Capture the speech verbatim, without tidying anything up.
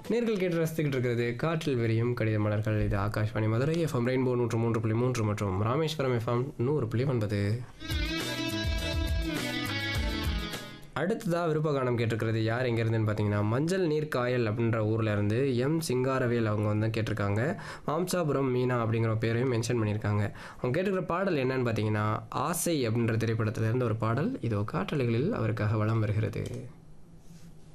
நேர்கள் கேட்டு ரசித்துக்கிட்டு இருக்கிறது காற்றில் விரியும் கடித மலர்கள். இது ஆகாஷ்வாணி மதுரை எஃப்எம் ரெயின்போ நூற்று மூன்று புள்ளி மூன்று மற்றும் ராமேஸ்வரம் எஃப்எம் நூறு புள்ளி ஒன்பது. அடுத்ததாக விருப்பகானம் கேட்டிருக்கிறது யார் எங்கேருந்துன்னு பார்த்தீங்கன்னா மஞ்சள் நீர் காயல் அப்படின்ற ஊரில் இருந்து எம் சிங்காரவேல் அவங்க வந்து கேட்டிருக்காங்க. மாம்சாபுரம் மீனா அப்படிங்கிற பேரையும் மென்ஷன் பண்ணியிருக்காங்க. அவங்க கேட்டிருக்கிற பாடல் என்னன்னு பார்த்தீங்கன்னா ஆசை அப்படின்ற திரைப்படத்திலேருந்து ஒரு பாடல் இதோ காற்றலைகளில் அவருக்காக வலம் வருகிறது.